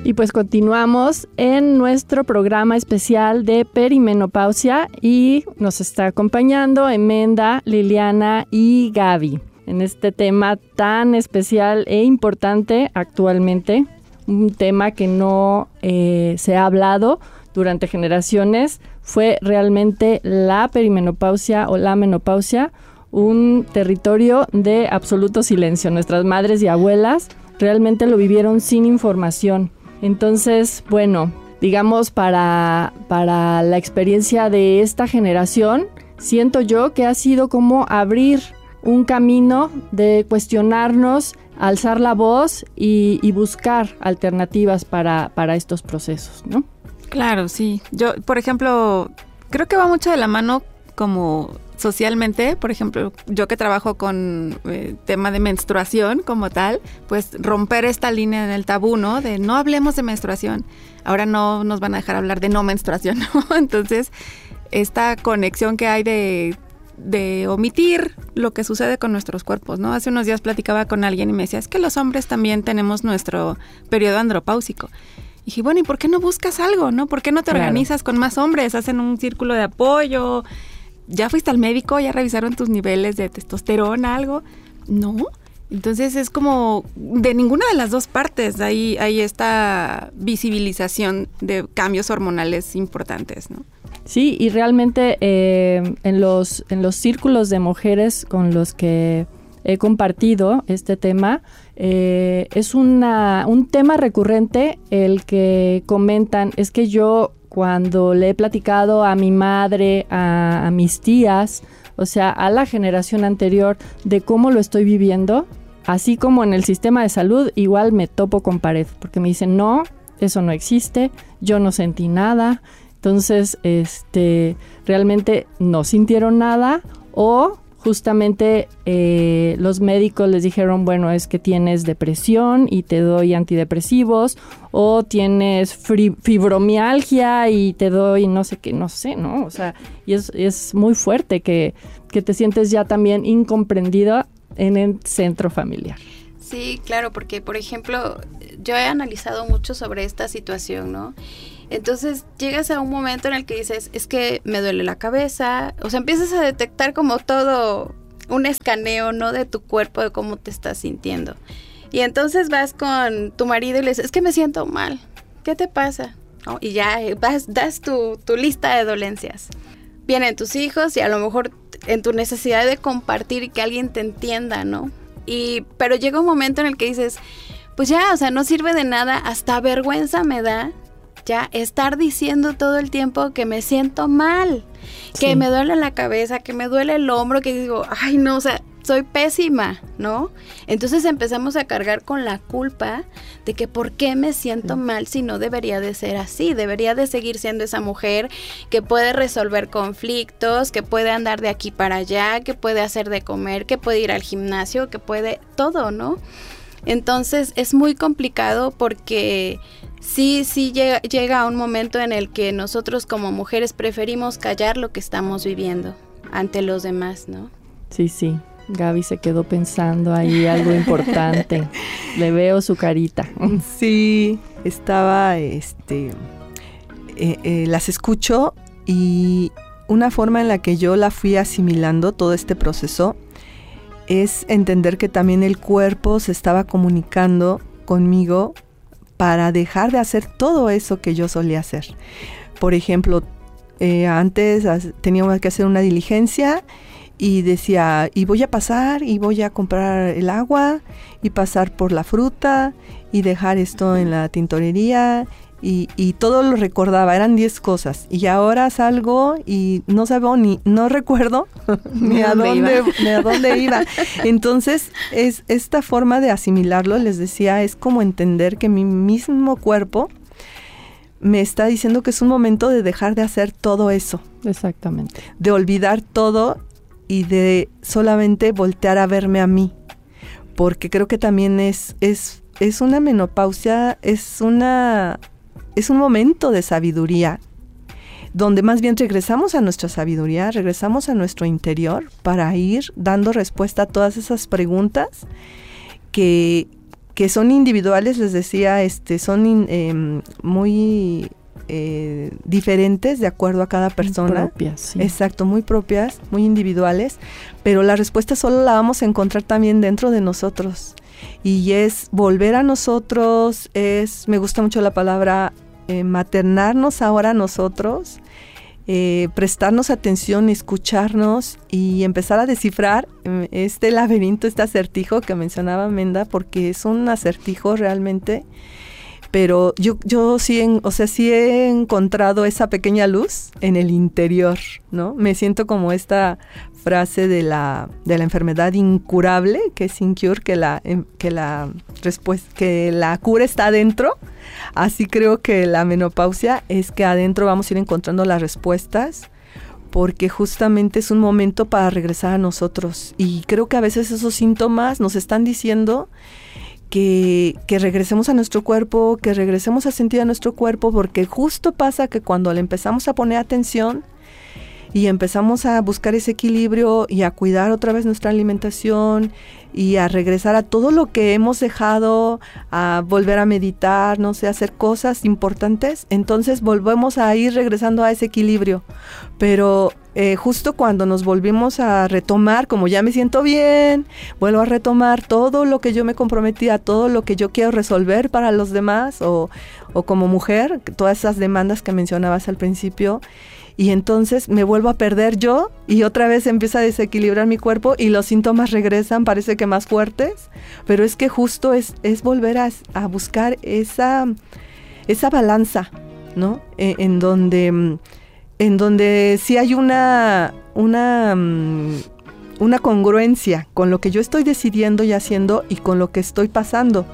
Y pues continuamos en nuestro programa especial de perimenopausia y nos está acompañando Emenda, Liliana y Gaby en este tema tan especial e importante actualmente, un tema que no se ha hablado durante generaciones. Fue realmente la perimenopausia o la menopausia un territorio de absoluto silencio. Nuestras madres y abuelas realmente lo vivieron sin información. Entonces, bueno, digamos para la experiencia de esta generación, siento yo que ha sido como abrir un camino de cuestionarnos, alzar la voz y buscar alternativas para estos procesos, ¿no? Claro, sí. Yo, por ejemplo, creo que va mucho de la mano como socialmente. Por ejemplo, yo que trabajo con tema de menstruación como tal, pues romper esta línea en el tabú, ¿no? De no hablemos de menstruación. Ahora no nos van a dejar hablar de no menstruación, ¿no? Entonces, esta conexión que hay de omitir lo que sucede con nuestros cuerpos, ¿no? Hace unos días platicaba con alguien y me decía, es que los hombres también tenemos nuestro periodo andropáusico. Y dije, bueno, ¿y por qué no buscas algo, no? ¿Por qué no te organizas con más hombres? Hacen un círculo de apoyo. ¿Ya fuiste al médico? ¿Ya revisaron tus niveles de testosterona, algo? No. Entonces es como de ninguna de las dos partes hay esta visibilización de cambios hormonales importantes, ¿no? Sí, y realmente en los círculos de mujeres con los que he compartido este tema, es un tema recurrente el que comentan, es que yo cuando le he platicado a mi madre, a mis tías, o sea, a la generación anterior de cómo lo estoy viviendo, así como en el sistema de salud, igual me topo con pared, porque me dicen, no, eso no existe, yo no sentí nada. Entonces, realmente no sintieron nada o justamente los médicos les dijeron, bueno, es que tienes depresión y te doy antidepresivos, o tienes fibromialgia y te doy no sé qué, no sé, ¿no? O sea, y es muy fuerte que te sientes ya también incomprendida en el centro familiar. Sí, claro, porque, por ejemplo, yo he analizado mucho sobre esta situación, ¿no? Entonces llegas a un momento en el que dices, es que me duele la cabeza, o sea, empiezas a detectar como todo un escaneo, ¿no? De tu cuerpo, de cómo te estás sintiendo. Y entonces vas con tu marido y le dices, es que me siento mal, ¿qué te pasa? ¿No? Y ya das tu lista de dolencias. Vienen tus hijos y a lo mejor en tu necesidad de compartir y que alguien te entienda, ¿no? Pero llega un momento en el que dices, pues ya, o sea, no sirve de nada, hasta vergüenza me da ya estar diciendo todo el tiempo que me siento mal, que sí, me duele la cabeza, que me duele el hombro, que digo, ay no, o sea, soy pésima, ¿no? Entonces empezamos a cargar con la culpa de que por qué me siento mal si no debería de ser así, debería de seguir siendo esa mujer que puede resolver conflictos, que puede andar de aquí para allá, que puede hacer de comer, que puede ir al gimnasio, que puede todo, ¿no? Entonces es muy complicado porque sí llega a un momento en el que nosotros como mujeres preferimos callar lo que estamos viviendo ante los demás, ¿no? Sí. Gaby se quedó pensando ahí algo importante. Le veo su carita. Sí, estaba, las escucho y una forma en la que yo la fui asimilando todo este proceso es entender que también el cuerpo se estaba comunicando conmigo para dejar de hacer todo eso que yo solía hacer. Por ejemplo, antes teníamos que hacer una diligencia y decía, y voy a pasar y voy a comprar el agua y pasar por la fruta y dejar esto en la tintorería y todo lo recordaba, eran 10 cosas y ahora salgo y no recuerdo ni a dónde iba. Entonces es esta forma de asimilarlo, les decía, es como entender que mi mismo cuerpo me está diciendo que es un momento de dejar de hacer todo eso. Exactamente. De olvidar todo y de solamente voltear a verme a mí, porque creo que también es una menopausia, es un momento de sabiduría, donde más bien regresamos a nuestra sabiduría, regresamos a nuestro interior para ir dando respuesta a todas esas preguntas que que son individuales, les decía, son muy diferentes de acuerdo a cada persona. Muy propias, sí. Exacto, muy propias, muy individuales, pero la respuesta solo la vamos a encontrar también dentro de nosotros. Y es volver a nosotros, me gusta mucho la palabra maternarnos ahora a nosotros, prestarnos atención, escucharnos y empezar a descifrar este laberinto, este acertijo que mencionaba Menda, porque es un acertijo realmente, pero yo sí, sí he encontrado esa pequeña luz en el interior, ¿no? Me siento como esta frase de la enfermedad incurable, que es incure, que la cura está adentro. Así creo que la menopausia es que adentro vamos a ir encontrando las respuestas, porque justamente es un momento para regresar a nosotros. Y creo que a veces esos síntomas nos están diciendo que regresemos a nuestro cuerpo, que regresemos a sentir a nuestro cuerpo, porque justo pasa que cuando le empezamos a poner atención y empezamos a buscar ese equilibrio y a cuidar otra vez nuestra alimentación y a regresar a todo lo que hemos dejado, a volver a meditar, no sé, hacer cosas importantes, entonces volvemos a ir regresando a ese equilibrio. Pero justo cuando nos volvimos a retomar, como ya me siento bien, vuelvo a retomar todo lo que yo me comprometí, a todo lo que yo quiero resolver para los demás, o como mujer, todas esas demandas que mencionabas al principio, y entonces me vuelvo a perder yo y otra vez empieza a desequilibrar mi cuerpo y los síntomas regresan, parece que más fuertes, pero es que justo es volver a buscar esa balanza, ¿no? En donde sí hay una congruencia con lo que yo estoy decidiendo y haciendo y con lo que estoy pasando.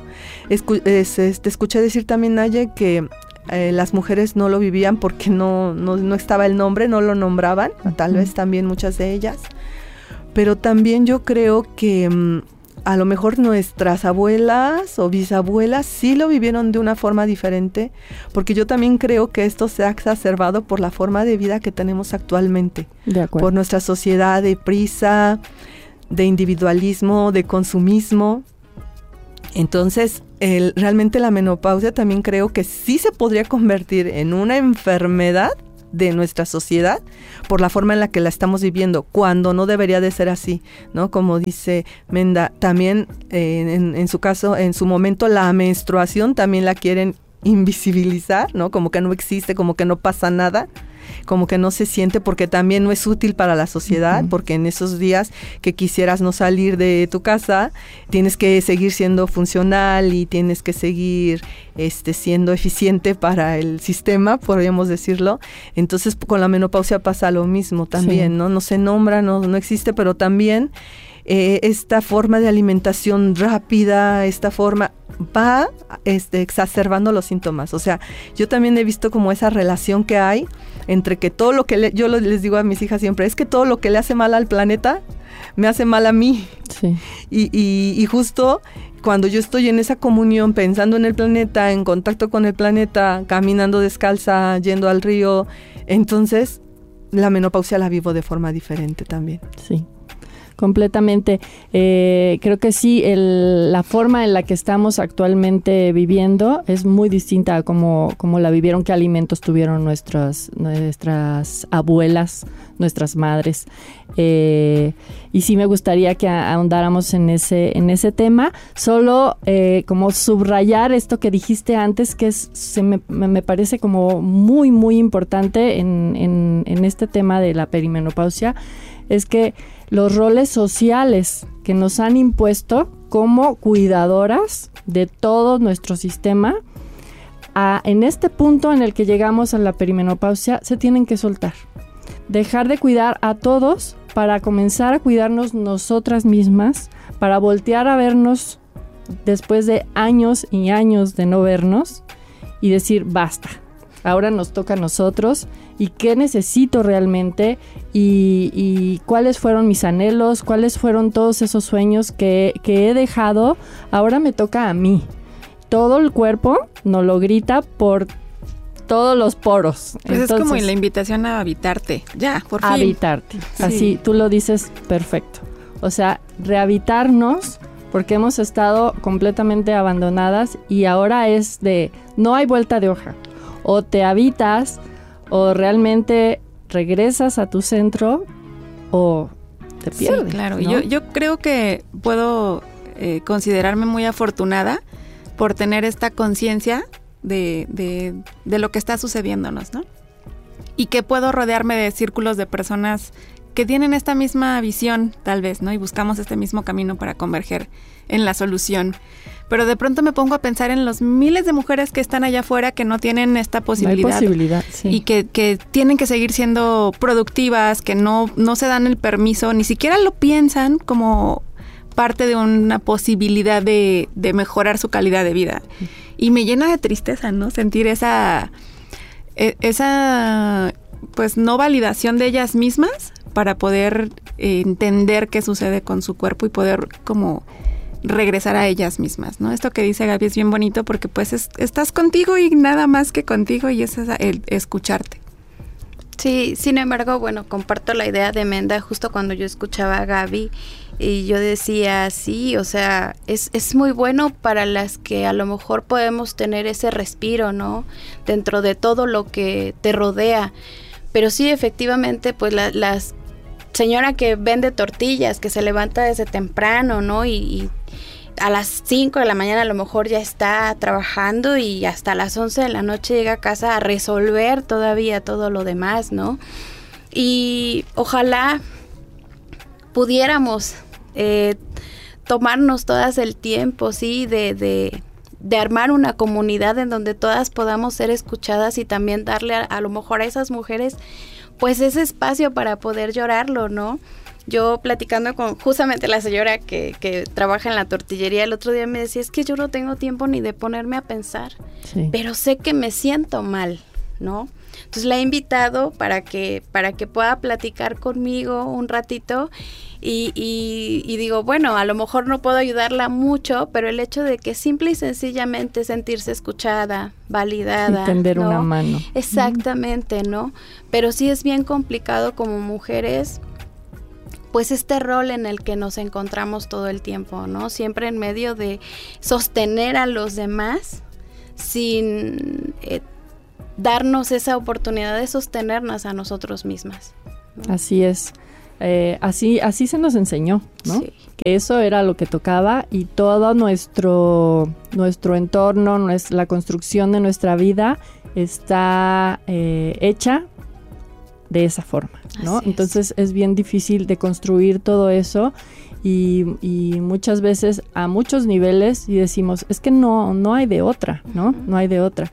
Escuché decir también, Naye, que las mujeres no lo vivían porque no estaba el nombre, no lo nombraban, tal vez también muchas de ellas, pero también yo creo que a lo mejor nuestras abuelas o bisabuelas sí lo vivieron de una forma diferente, porque yo también creo que esto se ha exacerbado por la forma de vida que tenemos actualmente, de acuerdo, por nuestra sociedad de prisa, de individualismo, de consumismo. Entonces, realmente la menopausia también creo que sí se podría convertir en una enfermedad de nuestra sociedad por la forma en la que la estamos viviendo, cuando no debería de ser así, ¿no? Como dice Menda, también en su caso, en su momento, la menstruación también la quieren invisibilizar, ¿no? Como que no existe, como que no pasa nada, como que no se siente, porque también no es útil para la sociedad, porque en esos días que quisieras no salir de tu casa, tienes que seguir siendo funcional y tienes que seguir siendo eficiente para el sistema, podríamos decirlo. Entonces con la menopausia pasa lo mismo también, sí, ¿no? No se nombra, no existe, pero también esta forma de alimentación rápida, esta forma va exacerbando los síntomas. O sea, yo también he visto como esa relación que hay entre que todo lo que yo les digo a mis hijas siempre, es que todo lo que le hace mal al planeta me hace mal a mí. Sí. Y justo cuando yo estoy en esa comunión, pensando en el planeta, en contacto con el planeta, caminando descalza, yendo al río, entonces la menopausia la vivo de forma diferente también. Sí. Completamente. Creo que sí, la forma en la que estamos actualmente viviendo es muy distinta a como la vivieron, qué alimentos tuvieron nuestras abuelas, nuestras madres. Y sí me gustaría que ahondáramos en ese tema. Solo como subrayar esto que dijiste antes, que me parece como muy, muy importante en este tema de la perimenopausia, es que los roles sociales que nos han impuesto como cuidadoras de todo nuestro sistema, en este punto en el que llegamos a la perimenopausia, se tienen que soltar. Dejar de cuidar a todos para comenzar a cuidarnos nosotras mismas, para voltear a vernos después de años y años de no vernos y decir basta. Ahora nos toca a nosotros y qué necesito realmente y cuáles fueron mis anhelos, cuáles fueron todos esos sueños que he dejado, ahora me toca a mí. Todo el cuerpo nos lo grita por todos los poros. Pues entonces, es como la invitación a habitarte, ya, por fin. Habitarte, sí. Así, tú lo dices perfecto. O sea, rehabitarnos porque hemos estado completamente abandonadas y ahora es de no hay vuelta de hoja. O te habitas o realmente regresas a tu centro o te pierdes. Sí, claro. ¿no? Yo creo que puedo considerarme muy afortunada por tener esta conciencia de lo que está sucediéndonos, ¿no? Y que puedo rodearme de círculos de personas que tienen esta misma visión, tal vez, ¿no? Y buscamos este mismo camino para converger en la solución. Pero de pronto me pongo a pensar en los miles de mujeres que están allá afuera que no tienen esta posibilidad. No hay posibilidad, sí. Y que tienen que seguir siendo productivas, que no se dan el permiso, ni siquiera lo piensan como parte de una posibilidad de mejorar su calidad de vida. Y me llena de tristeza, ¿no? Sentir esa pues no validación de ellas mismas para poder entender qué sucede con su cuerpo y poder como regresar a ellas mismas, ¿no? Esto que dice Gaby es bien bonito porque pues estás contigo y nada más que contigo y es el escucharte. Sí, sin embargo, bueno, comparto la idea de Menda justo cuando yo escuchaba a Gaby y yo decía, sí, o sea, es muy bueno para las que a lo mejor podemos tener ese respiro, ¿no? Dentro de todo lo que te rodea. Pero sí, efectivamente, pues las señora que vende tortillas, que se levanta desde temprano, ¿no? Y a las 5 de la mañana a lo mejor ya está trabajando y hasta las 11 de la noche llega a casa a resolver todavía todo lo demás, ¿no? Y ojalá pudiéramos tomarnos todas el tiempo, ¿sí? De armar una comunidad en donde todas podamos ser escuchadas y también darle a lo mejor a esas mujeres pues ese espacio para poder llorarlo, ¿no? Yo platicando con justamente la señora que trabaja en la tortillería el otro día me decía, es que yo no tengo tiempo ni de ponerme a pensar, sí, pero sé que me siento mal, ¿no? Entonces la he invitado para que pueda platicar conmigo un ratito y digo, bueno, a lo mejor no puedo ayudarla mucho, pero el hecho de que simple y sencillamente sentirse escuchada, validada, y tender, ¿no?, una mano. Exactamente, ¿no? Pero sí es bien complicado como mujeres, pues este rol en el que nos encontramos todo el tiempo, ¿no? Siempre en medio de sostener a los demás sin darnos esa oportunidad de sostenernos a nosotros mismas, ¿no? Así es. Así se nos enseñó, ¿no? Sí. Que eso era lo que tocaba y todo nuestro entorno, la construcción de nuestra vida está hecha de esa forma, ¿no? Así Entonces es bien difícil de construir todo eso y muchas veces a muchos niveles y decimos, es que no hay de otra, ¿no? No hay de otra.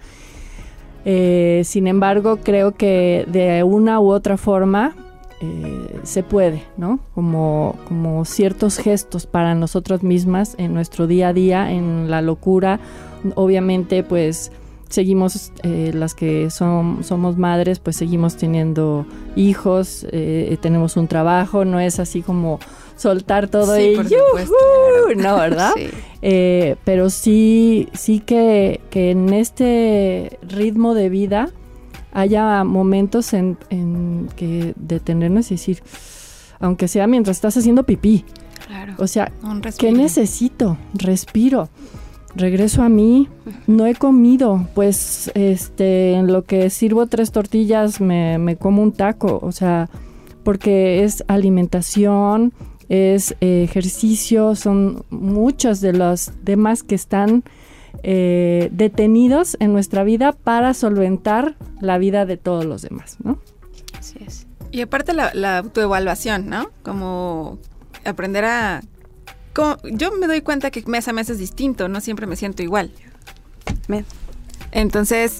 Sin embargo, creo que de una u otra forma se puede, ¿no? Como ciertos gestos para nosotras mismas en nuestro día a día, en la locura. Obviamente, pues seguimos, las que somos madres, pues seguimos teniendo hijos, tenemos un trabajo, no es así como soltar todo sí, y por supuesto, claro. No, ¿verdad? Sí. Pero sí que en este ritmo de vida haya momentos en que detenernos y decir, aunque sea mientras estás haciendo pipí, claro, o sea, ¿qué necesito? Respiro, regreso a mí, no he comido, pues en lo que sirvo 3 tortillas me como un taco, o sea, porque es alimentación, es ejercicio, son muchos de los demás que están detenidos en nuestra vida para solventar la vida de todos los demás, ¿no? Así es. Y aparte la autoevaluación, ¿no? Como aprender a... yo me doy cuenta que mes a mes es distinto, no siempre me siento igual. Entonces,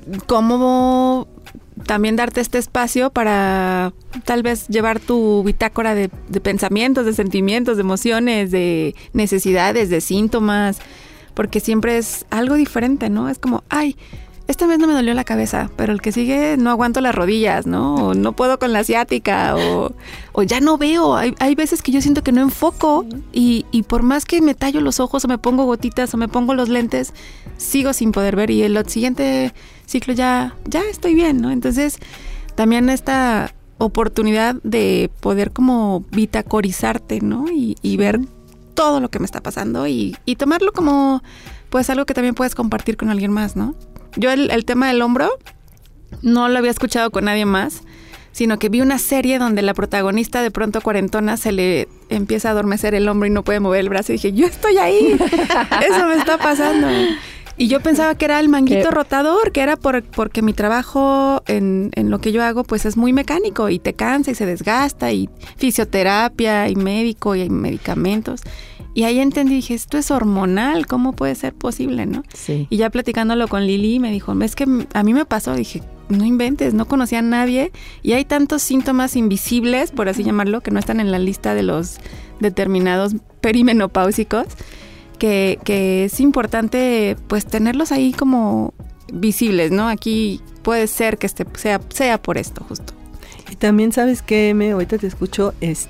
¿cómo también darte este espacio para tal vez llevar tu bitácora de pensamientos, de sentimientos, de emociones, de necesidades, de síntomas? Porque siempre es algo diferente, ¿no? Es como, ay, esta vez no me dolió la cabeza, pero el que sigue no aguanto las rodillas, ¿no? O no puedo con la ciática, o ya no veo. Hay veces que yo siento que no enfoco y por más que me tallo los ojos o me pongo gotitas o me pongo los lentes, sigo sin poder ver y el siguiente ciclo ya estoy bien, ¿no? Entonces, también esta oportunidad de poder como bitacorizarte, ¿no? Y ver todo lo que me está pasando y tomarlo como pues algo que también puedes compartir con alguien más, ¿no? Yo el tema del hombro no lo había escuchado con nadie más, sino que vi una serie donde la protagonista de pronto cuarentona se le empieza a adormecer el hombro y no puede mover el brazo y dije, yo estoy ahí, eso me está pasando. Y yo pensaba que era el manguito rotador, que era porque mi trabajo en lo que yo hago pues es muy mecánico y te cansa y se desgasta y fisioterapia y médico y hay medicamentos. Y ahí entendí, dije, esto es hormonal, ¿cómo puede ser posible, no? Sí. Y ya platicándolo con Lili me dijo, es que a mí me pasó, dije, no inventes, no conocía a nadie y hay tantos síntomas invisibles, por así llamarlo, que no están en la lista de los determinados perimenopáusicos, que es importante pues tenerlos ahí como visibles, ¿no? Aquí puede ser que sea por esto justo. Y también, ¿sabes qué, Eme? Ahorita te escucho,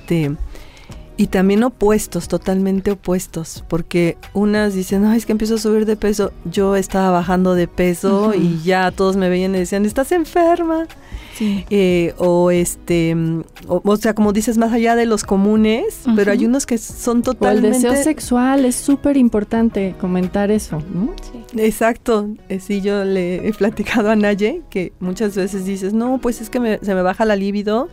y también opuestos, totalmente opuestos, porque unas dicen, no, es que empiezo a subir de peso. Yo estaba bajando de peso y ya todos me veían y decían, estás enferma. Sí. O sea, como dices, más allá de los comunes, pero hay unos que son totalmente... O el deseo sexual, es súper importante comentar eso, ¿no? Sí. Exacto. Sí, yo le he platicado a Naye que muchas veces dices, no, pues es que se me baja la libido.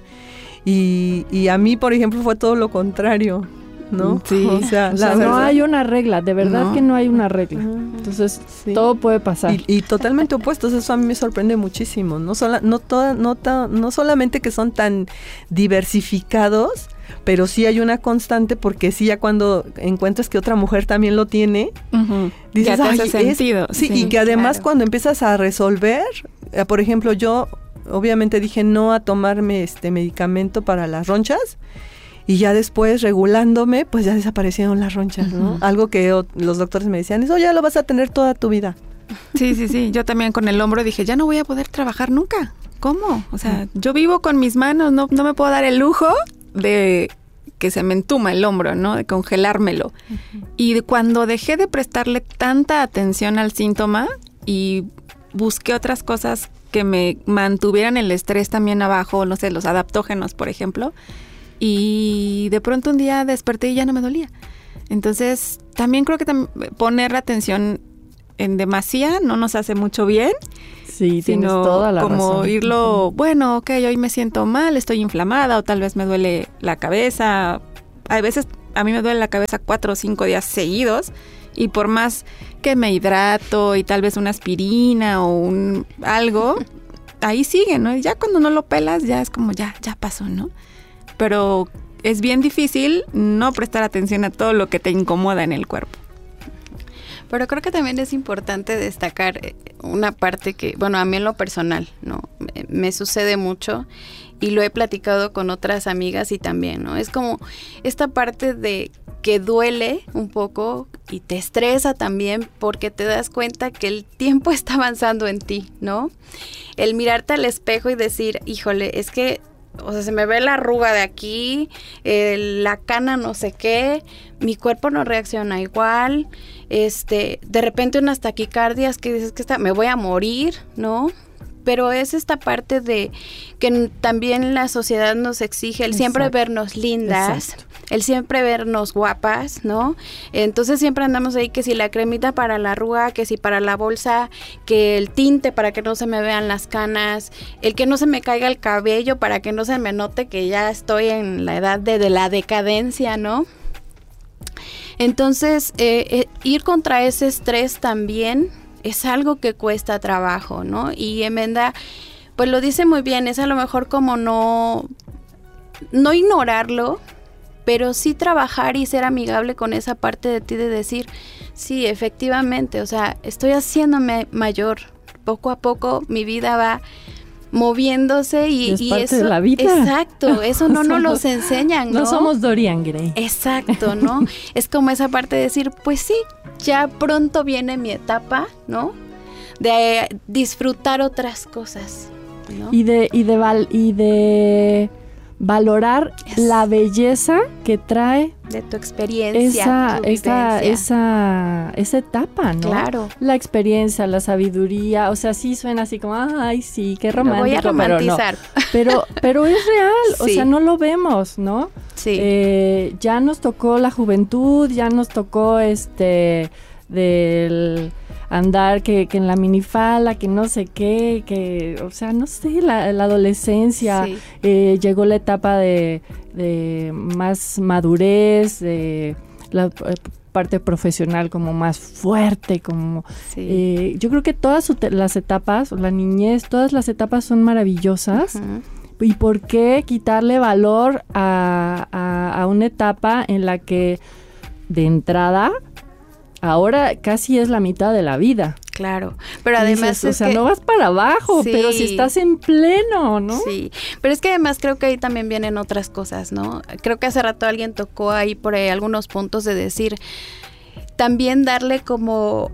Y a mí, por ejemplo, fue todo lo contrario, ¿no? Sí. O sea, no hay una regla, de verdad que no hay una regla. Entonces, todo puede pasar. Y totalmente opuestos, eso a mí me sorprende muchísimo. No solamente que son tan diversificados, pero sí hay una constante, porque sí, ya cuando encuentras que otra mujer también lo tiene, dices, ya te hace sentido. Sí, y que además cuando empiezas a resolver, por ejemplo, yo obviamente dije no a tomarme medicamento para las ronchas y ya después regulándome pues ya desaparecieron las ronchas, ¿no? Algo que los doctores me decían, eso ya lo vas a tener toda tu vida. Sí, yo también con el hombro dije, ya no voy a poder trabajar nunca. ¿Cómo? O sea, yo vivo con mis manos, no me puedo dar el lujo de que se me entuma el hombro, ¿no? De congelármelo. Y cuando dejé de prestarle tanta atención al síntoma y busqué otras cosas que me mantuvieran el estrés también abajo, no sé, los adaptógenos, por ejemplo, y de pronto un día desperté y ya no me dolía. Entonces, también creo que poner la atención en demasía no nos hace mucho bien. Sí, tienes toda la razón. Como irlo, bueno, ok, hoy me siento mal, estoy inflamada o tal vez me duele la cabeza. A veces a mí me duele la cabeza 4 o 5 días seguidos y por más que me hidrato y tal vez una aspirina o algo, ahí sigue, ¿no? Ya cuando no lo pelas ya es como ya pasó, ¿no? Pero es bien difícil no prestar atención a todo lo que te incomoda en el cuerpo. Pero creo que también es importante destacar una parte que, bueno, a mí en lo personal, ¿no? Me sucede mucho y lo he platicado con otras amigas y también, ¿no? Es como esta parte de que duele un poco y te estresa también porque te das cuenta que el tiempo está avanzando en ti, ¿no? El mirarte al espejo y decir, híjole, es que, o sea, se me ve la arruga de aquí, la cana no sé qué, mi cuerpo no reacciona igual, de repente unas taquicardias que dices que me voy a morir, ¿no? Pero es esta parte de que también la sociedad nos exige el siempre vernos lindas, el siempre vernos guapas, ¿no? Entonces siempre andamos ahí que si la cremita para la arruga, que si para la bolsa, que el tinte para que no se me vean las canas, el que no se me caiga el cabello para que no se me note que ya estoy en la edad de la decadencia, ¿no? Entonces, ir contra ese estrés también es algo que cuesta trabajo, ¿no? Y Emenda, pues lo dice muy bien, es a lo mejor como no ignorarlo, pero sí trabajar y ser amigable con esa parte de ti de decir, sí, efectivamente, o sea, estoy haciéndome mayor, poco a poco mi vida va moviéndose y es parte eso de la vida. Exacto, eso no nos los enseñan, ¿no? No somos Dorian Gray. Exacto, ¿no? Es como esa parte de decir, pues sí, ya pronto viene mi etapa, ¿no? De disfrutar otras cosas, ¿no? Y de valorar la belleza que trae de tu experiencia, esa etapa, ¿no? Claro. La experiencia, la sabiduría, o sea, sí suena así como, ay, sí, qué romántico, lo voy a romantizar. Pero es real, Sí. o sea, no lo vemos, ¿no? Sí. Ya nos tocó la juventud, ya nos tocó del andar que en la minifalda, que no sé qué, que, o sea, no sé, la adolescencia, Sí. Llegó la etapa de más madurez, de la parte profesional como más fuerte, como Sí. yo creo que todas las etapas, la niñez, todas las etapas son maravillosas. Uh-huh. ¿Y por qué quitarle valor a una etapa en la que de entrada ahora casi es la mitad de la vida? Claro, pero además dices, o sea, no vas para abajo, sí, pero si estás en pleno, ¿no? Sí, pero es que además creo que ahí también vienen otras cosas, ¿no? Creo que hace rato alguien tocó ahí por ahí algunos puntos de decir, también darle como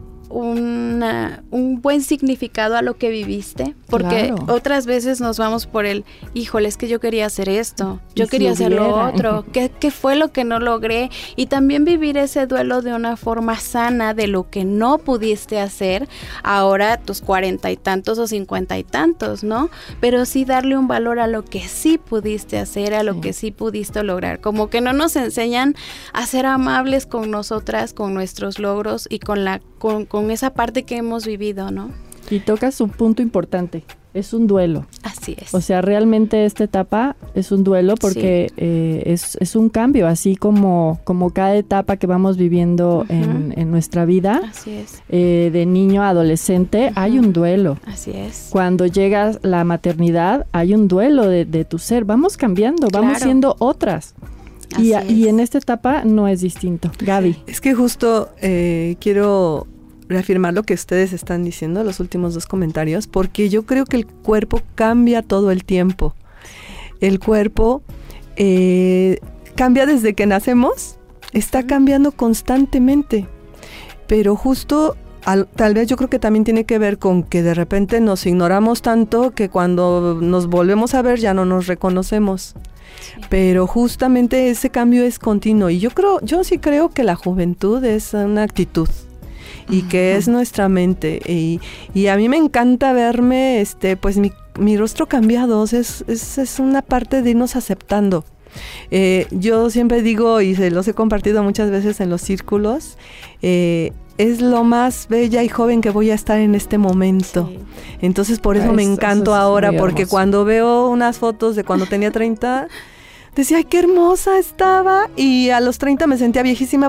un buen significado a lo que viviste, porque Claro. otras veces nos vamos por el, híjole, es que yo quería hacer esto, yo Y si quería hacer lo hubiera. otro, ¿qué fue lo que no logré? Y también vivir ese duelo de una forma sana de lo que no pudiste hacer ahora a tus 40 y tantos o 50 y tantos, ¿no? Pero sí darle un valor a lo que sí pudiste hacer, a lo Sí. que sí pudiste lograr, como que no nos enseñan a ser amables con nosotras, con nuestros logros y con esa parte que hemos vivido, ¿no? Y tocas un punto importante, es un duelo. Así es. O sea, realmente esta etapa es un duelo porque es un cambio, así como cada etapa que vamos viviendo Uh-huh. en nuestra vida, Así es. de niño a adolescente, Uh-huh. hay un duelo. Así es. Cuando llega la maternidad, hay un duelo de tu ser. Vamos cambiando, vamos Claro. siendo otras. Así Y es. en esta etapa no es distinto. Gaby. Es que justo quiero reafirmar lo que ustedes están diciendo, los últimos dos comentarios, porque yo creo que el cuerpo cambia todo el tiempo. El cuerpo cambia desde que nacemos, está cambiando constantemente, pero justo tal vez yo creo que también tiene que ver con que de repente nos ignoramos tanto que cuando nos volvemos a ver ya no nos reconocemos. Sí. Pero justamente ese cambio es continuo y yo sí creo que la juventud es una actitud y que es nuestra mente y a mí me encanta verme pues mi rostro cambiado, o sea, es una parte de irnos aceptando. Yo siempre digo y se los he compartido muchas veces en los círculos, es lo más bella y joven que voy a estar en este momento. Sí. Entonces por eso me encanto eso es ahora, muy porque hermoso. cuando veo unas fotos de cuando tenía 30, decía, ay, qué hermosa estaba, y a los 30 me sentía viejísima